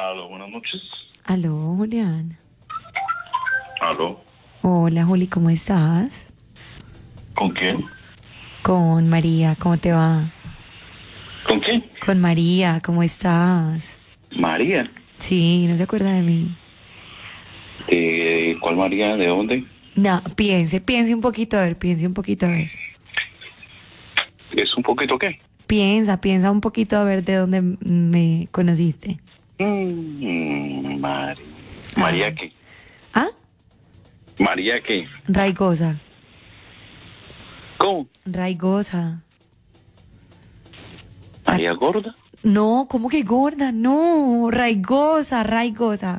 Aló, buenas noches. Aló, Julián. Aló, Hola, Juli, ¿cómo estás? ¿con quién? Con María, ¿cómo te va? ¿Con quién? Con María, ¿cómo estás? María. Sí, ¿no se acuerda de mí? ¿Cuál María? ¿De dónde? No, piense un poquito, a ver, piense un poquito, a ver. ¿Es un poquito qué? Piensa un poquito, a ver de dónde me conociste. María. A ¿María ver. qué? ¿Ah? ¿María qué? Raigosa, ¿Cómo? Raigosa. Ah, ¿María gorda? no, ¿cómo que gorda? No, Raigosa.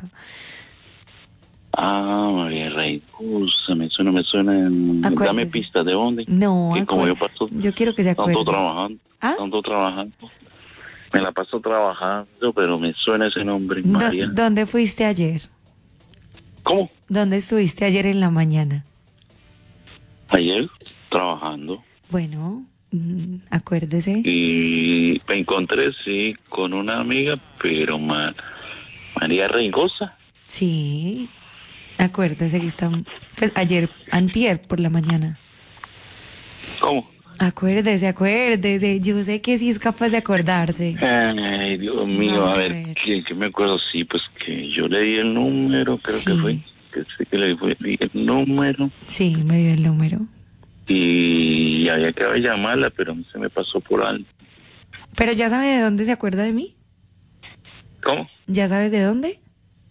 María Raigosa, me suena. Dame Acuérdese. pistas, ¿de dónde? No, Que como yo paso yo quiero que se tanto acuerde. trabajando, ¿Ah? tanto trabajando. Me la paso trabajando, pero me suena ese nombre, María. ¿Dónde fuiste ayer? ¿Cómo? ¿Dónde estuviste ayer en la mañana? Ayer, trabajando. Bueno, acuérdese. Y me encontré, sí, con una amiga, pero María Reigosa. Sí, acuérdese que está, pues ayer, antier por la mañana. ¿Cómo? Acuérdese. Yo sé que sí es capaz de acordarse. Ay, Dios mío, Vamos a a ver, ver. ¿qué me acuerdo? Sí, pues que yo le di el número, creo que fue. Sí, Que sí que di el número. sí, me dio el número. Y había que llamarla, pero a mí se me pasó por algo. Pero ya sabe de dónde se acuerda de mí. ¿Cómo? ¿Ya sabes de dónde?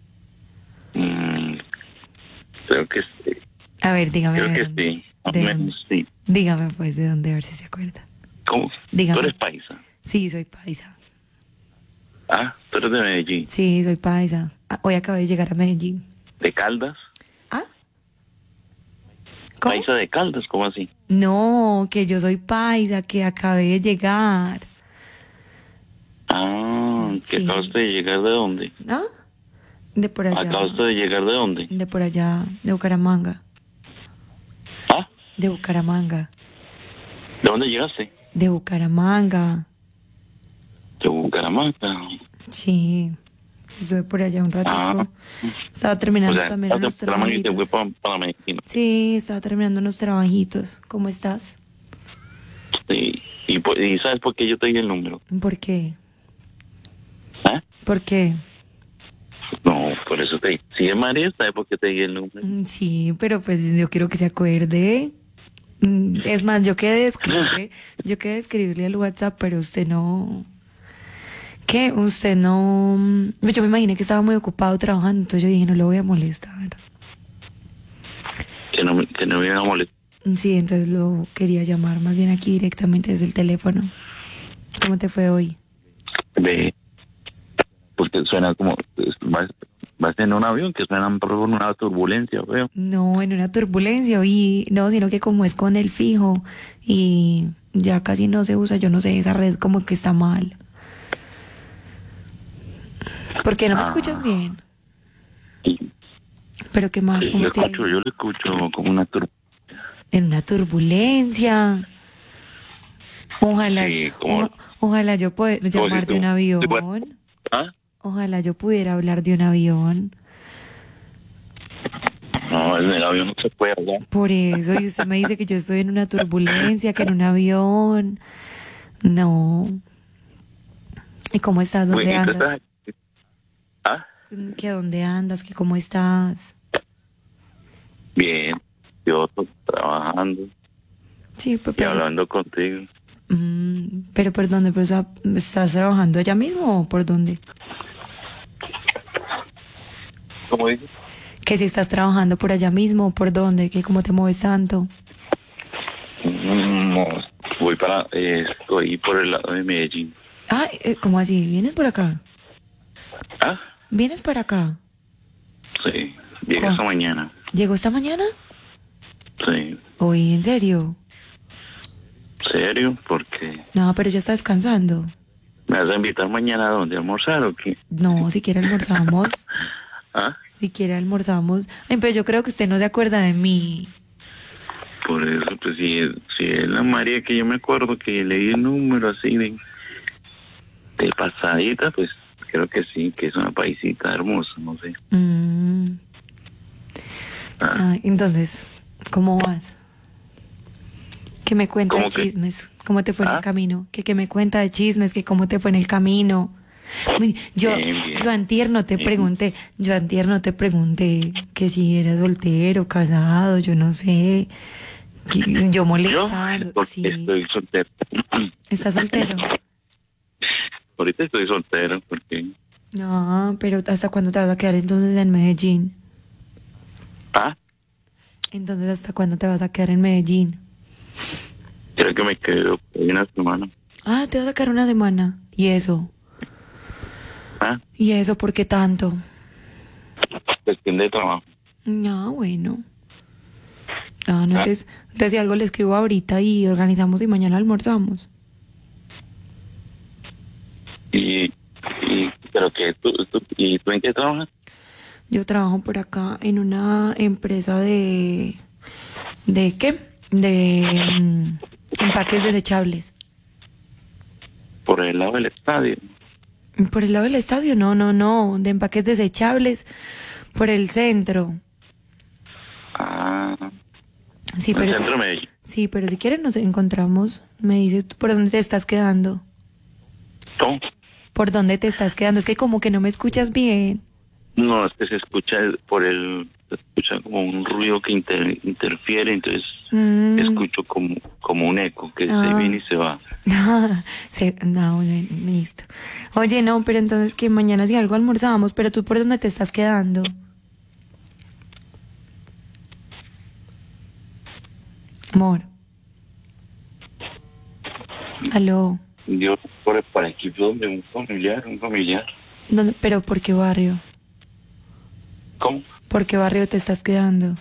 Mm, creo que sí. A ver, dígame Creo de que dónde. sí. Más o ¿De dónde? menos, sí. Dígame pues de dónde, a ver si se acuerda. ¿Cómo? Tú Dígame. eres paisa. Sí, soy paisa. Tú eres de Medellín. Sí, soy paisa. Hoy acabé de llegar a Medellín. ¿De Caldas? ¿Ah? ¿Cómo? Paisa de Caldas, ¿cómo así? No, que yo soy paisa, que acabé de llegar. ¿Que Sí. acabaste de llegar de dónde? ¿Ah? De por allá. ¿Acabaste de llegar de dónde? De por allá, de Bucaramanga. ¿Ah? De Bucaramanga. ¿De dónde llegaste? De Bucaramanga. De Bucaramanga. Sí. Estuve por allá un ratico. Ah. Estaba terminando O sea, también unos de Bucaramanga y te fue trabajitos. para Medellín. Sí, estaba terminando unos trabajitos. ¿Cómo estás? Sí. ¿Y sabes por qué yo te di el número? ¿Por qué? ¿Ah? ¿Por qué? No, por eso te di. Si es María, ¿sabes por qué te di el número? Sí, pero pues yo quiero que se acuerde. Es más, yo quedé de escribirle al WhatsApp, pero usted no, ¿qué? Usted no, yo me imaginé que estaba muy ocupado trabajando, entonces yo dije, no lo voy a molestar. Que no me iba a molestar. Sí, entonces lo quería llamar más bien aquí directamente desde el teléfono. ¿Cómo te fue hoy? Porque suena como... Vas en un avión que suena por una turbulencia, veo. No, en una turbulencia, y no, sino que como es con el fijo y ya casi no se usa, yo no sé, esa red como que está mal. ¿Por qué no me escuchas bien? Y, ¿Pero qué más? sí, ¿Cómo te ha ido? yo le escucho como una turbulencia. En una turbulencia. Ojalá, Sí, como... ojalá yo pueda como si llamar de tú... un si fuera- avión. ¿Ah? Ojalá yo pudiera hablar de un avión. No, en el avión no se puede hablar. Por eso, y usted me dice que yo estoy en una turbulencia, que en un avión. No. ¿Y cómo estás? Uy, ¿Dónde ¿y tú andas? estás? ¿Ah? ¿Que dónde andas? ¿Que cómo estás? Bien. Yo trabajando Sí, y hablando contigo. pero ¿por dónde? ¿Pero, estás trabajando allá mismo o por dónde? ¿Cómo dices? Que si estás trabajando por allá mismo o por dónde, que cómo te mueves tanto. No, estoy por el lado de Medellín. Ah, ¿cómo así? ¿Vienes por acá? ¿Ah? ¿Vienes para acá? Sí, llegué esta mañana. ¿Llegó esta mañana? Sí. Oye, ¿en serio? ¿Serio? Porque No, pero ya está descansando. me vas a invitar mañana a dónde, a almorzar o qué? No, si quiere almorzamos. ¿Ah? Si quiere almorzamos. Ay, pero yo creo que usted no se acuerda de mí. Por eso, pues si es la María que yo me acuerdo que le di el número así de pasadita, pues creo que sí, que es una paisita hermosa, no sé. Entonces, ¿cómo vas? ¿Qué me cuenta de ¿Cómo qué? chismes? ¿Cómo te fue en el ¿Ah? camino? ¿Qué me cuenta de chismes? ¿Que cómo te fue en el camino? Uy, Bien, bien. yo antier no te Bien. pregunté, que si eras soltero, casado, yo no sé, yo Yo molestando, sí. estoy soltero. ¿Estás soltero? Ahorita estoy soltero porque... No, pero ¿hasta cuándo te vas a quedar entonces en Medellín? Ah, Entonces, ¿hasta cuándo te vas a quedar en Medellín? creo que me quedo por una semana. Ah, te vas a quedar una semana. ¿Y eso? Ah, ¿Y eso por qué tanto? cuestión de trabajo. No, bueno. Ah, no, entonces si algo le escribo ahorita y organizamos y mañana almorzamos. Pero que ¿y tú en qué trabajas? Yo trabajo por acá en una empresa ¿de qué? De empaques desechables. Por el lado del estadio. ¿Por el lado del estadio? No, de empaques desechables por el centro. Ah, Sí, en pero el centro de Medellín. sí, pero si quieres nos encontramos. Me dices tú por dónde te estás quedando. ¿Cómo? ¿Por dónde te estás quedando? Es que como que no me escuchas bien. No, es que se escucha se escucha como un ruido que interfiere, entonces escucho como un eco que se viene y se va. No, listo. Oye, no, pero entonces que mañana si algo almorzamos, pero tú por dónde te estás quedando. Amor. Aló. Yo por aquí donde un familiar. ¿Dónde? ¿Pero por qué barrio? ¿Cómo? ¿Por qué barrio te estás quedando?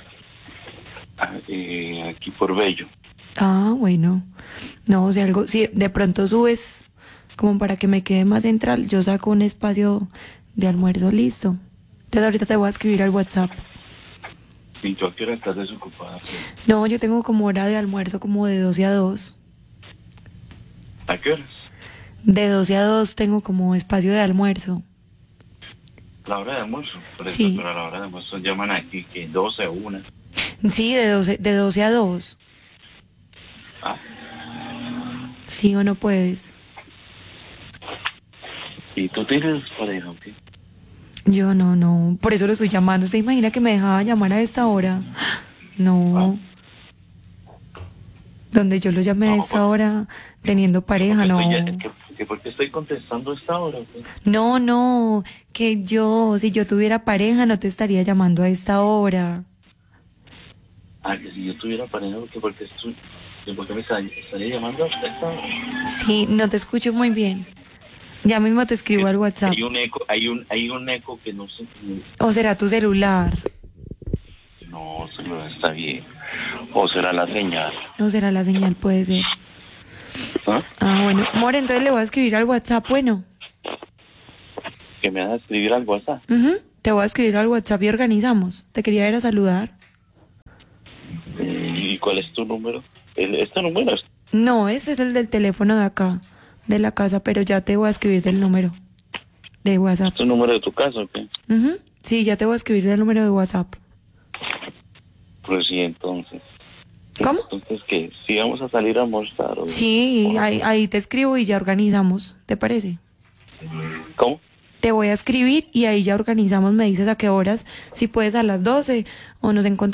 Aquí por Bello. Ah, bueno. No, si de pronto subes como para que me quede más central, yo saco un espacio de almuerzo listo. Entonces ahorita te voy a escribir al WhatsApp. ¿Y tú a qué hora estás desocupada? No, yo tengo como hora de almuerzo como de 12 a 2. ¿A qué horas? De 12 a 2 tengo como espacio de almuerzo. La hora de almuerzo. Por eso, Sí. pero a la hora de almuerzo llaman aquí que 12 o 1. Sí, de 12 a 2. Ah, Sí o no puedes. ¿y tú tienes pareja o qué? Yo no. Por eso lo estoy llamando. ¿Se imagina que me dejaba llamar a esta hora? No. Donde yo lo llamé a esta hora teniendo pareja, no. ¿Por qué estoy contestando a esta hora? ¿Qué? No. Que si yo tuviera pareja, no te estaría llamando a esta hora. Ah, que si yo tuviera pareja, ¿por qué me estaría llamando a esta hora? Sí, no te escucho muy bien. Ya mismo te escribo al WhatsApp. Hay un eco, hay un eco que no sé. ¿O será tu celular? No, no está bien. O será la señal. ¿O será la señal? Puede ser. ¿Ah? Ah, bueno. More, entonces le voy a escribir al WhatsApp, bueno. Que me vas a escribir al WhatsApp. Te voy a escribir al WhatsApp y organizamos. Te quería ir a saludar. ¿Y cuál es tu número? ¿Este número es? No, ese es el del teléfono de acá, de la casa, pero ya te voy a escribir del número de WhatsApp. ¿Tu número de tu casa o qué? Sí, ya te voy a escribir del número de WhatsApp. Pues sí, entonces. ¿Cómo? Entonces, ¿qué? ¿Si vamos a salir a almorzar? Sí, ahí te escribo y ya organizamos. ¿Te parece? ¿Cómo? Te voy a escribir y ahí ya organizamos, me dices a qué horas, si puedes a las 12 o nos encontramos